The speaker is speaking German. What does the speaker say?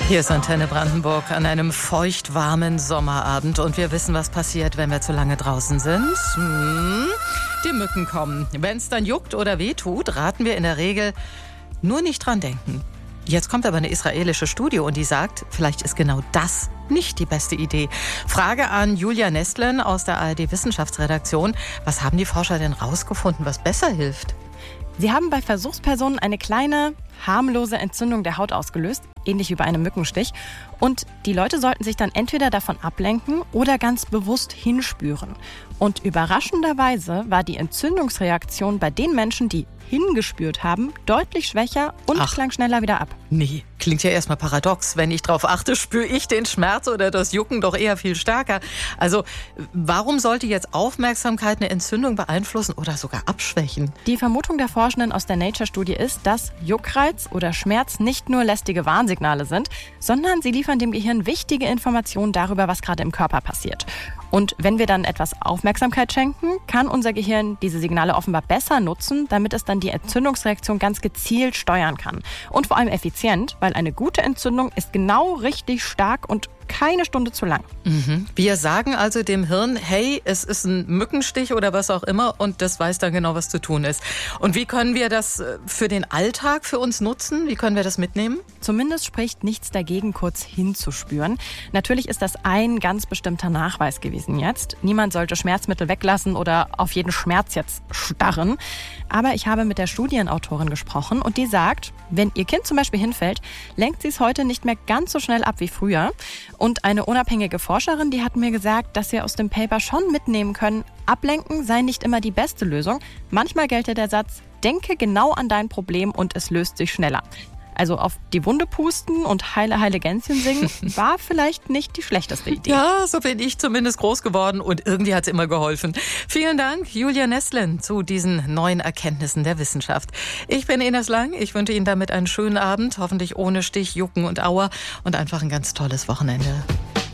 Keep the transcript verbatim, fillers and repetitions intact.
Hier ist Antenne Brandenburg an einem feuchtwarmen Sommerabend und wir wissen, was passiert, wenn wir zu lange draußen sind. Hm, die Mücken kommen. Wenn es dann juckt oder wehtut, raten wir in der Regel nur nicht dran denken. Jetzt kommt aber eine israelische Studie und die sagt, vielleicht ist genau das nicht die beste Idee. Frage an Julia Nestlen aus der A R D-Wissenschaftsredaktion. Was haben die Forscher denn rausgefunden, was besser hilft? Sie haben bei Versuchspersonen eine kleine, harmlose Entzündung der Haut ausgelöst, ähnlich wie bei einem Mückenstich. Und die Leute sollten sich dann entweder davon ablenken oder ganz bewusst hinspüren. Und überraschenderweise war die Entzündungsreaktion bei den Menschen, die hingespürt haben, deutlich schwächer und Ach. klang schneller wieder ab. Nee, klingt ja erstmal paradox. Wenn ich drauf achte, spüre ich den Schmerz oder das Jucken doch eher viel stärker. Also, warum sollte jetzt Aufmerksamkeit eine Entzündung beeinflussen oder sogar abschwächen? Die Vermutung der Forschenden aus der Nature-Studie ist, dass Juckreiz oder Schmerz nicht nur lästige Warnsignale sind, sondern sie liefern dem Gehirn wichtige Informationen darüber, was gerade im Körper passiert. Und wenn wir dann etwas Aufmerksamkeit schenken, kann unser Gehirn diese Signale offenbar besser nutzen, damit es dann die Entzündungsreaktion ganz gezielt steuern kann. Und vor allem effizient, weil eine gute Entzündung ist genau richtig stark und keine Stunde zu lang. Mhm. Wir sagen also dem Hirn, hey, es ist ein Mückenstich oder was auch immer und das weiß dann genau, was zu tun ist. Und wie können wir das für den Alltag für uns nutzen? Wie können wir das mitnehmen? Zumindest spricht nichts dagegen, kurz hinzuspüren. Natürlich ist das ein ganz bestimmter Nachweis gewesen jetzt. Niemand sollte Schmerzmittel weglassen oder auf jeden Schmerz jetzt starren. Aber ich habe mit der Studienautorin gesprochen und die sagt, wenn ihr Kind zum Beispiel hinfällt, lenkt sie es heute nicht mehr ganz so schnell ab wie früher. Und eine unabhängige Forscherin, die hat mir gesagt, dass wir aus dem Paper schon mitnehmen können, ablenken sei nicht immer die beste Lösung. Manchmal gelte der Satz, denke genau an dein Problem und es löst sich schneller. Also auf die Wunde pusten und heile, heile Gänschen singen war vielleicht nicht die schlechteste Idee. Ja, so bin ich zumindest groß geworden und irgendwie hat es immer geholfen. Vielen Dank, Julia Nestlen, zu diesen neuen Erkenntnissen der Wissenschaft. Ich bin Ines Lang, ich wünsche Ihnen damit einen schönen Abend, hoffentlich ohne Stich, Jucken und Aua und einfach ein ganz tolles Wochenende.